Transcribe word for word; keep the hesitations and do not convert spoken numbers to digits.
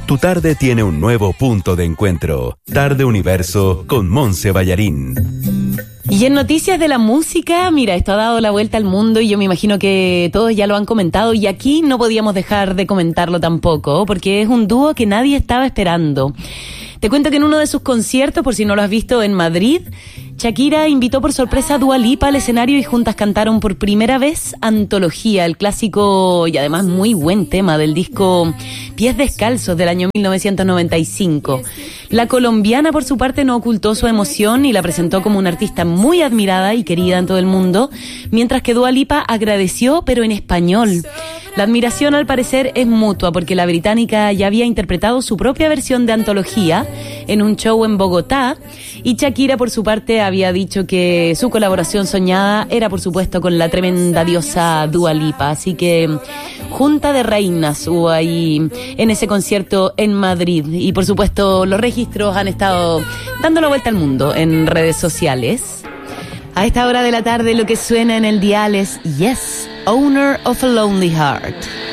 Tu tarde tiene un nuevo punto de encuentro. Tarde Universo con Monse Ballarín. Y en noticias de la música, mira, esto ha dado la vuelta al mundo y yo me imagino que todos ya lo han comentado y aquí no podíamos dejar de comentarlo tampoco, porque es un dúo que nadie estaba esperando. Te cuento que en uno de sus conciertos, por si no lo has visto, en Madrid, Shakira invitó por sorpresa a Dua Lipa al escenario y juntas cantaron por primera vez Antología, el clásico y además muy buen tema del disco Pies Descalzos del año mil novecientos noventa y cinco. La colombiana, por su parte, no ocultó su emoción y la presentó como una artista muy admirada y querida en todo el mundo, mientras que Dua Lipa agradeció, pero en español. La admiración, al parecer, es mutua, porque la británica ya había interpretado su propia versión de Antología en un show en Bogotá, y Shakira, por su parte, había dicho que su colaboración soñada era, por supuesto, con la tremenda diosa Dua Lipa. Así que junta de reinas hubo ahí en ese concierto en Madrid. Y, por supuesto, los registros han estado dando la vuelta al mundo en redes sociales. A esta hora de la tarde lo que suena en el dial es Yes, Owner of a Lonely Heart.